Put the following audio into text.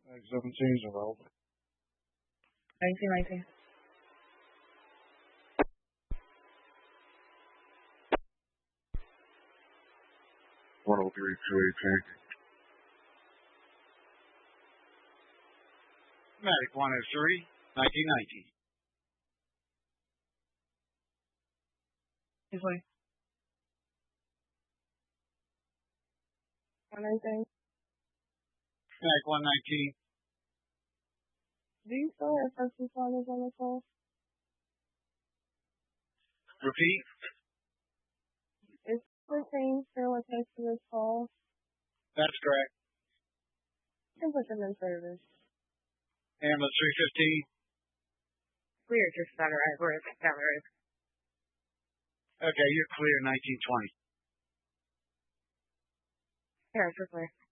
17's available. 1919. One oh three two eighteen. Medic 103, 1919. He's like, 119. Medic 119. Do you still have first responders on the call? Repeat. Is the team still attached to this call? That's correct. You can put them in service. Ambulance 315. Clear, just down the right. We're down the road. Okay, you're clear, 1920. Yeah, it's clear.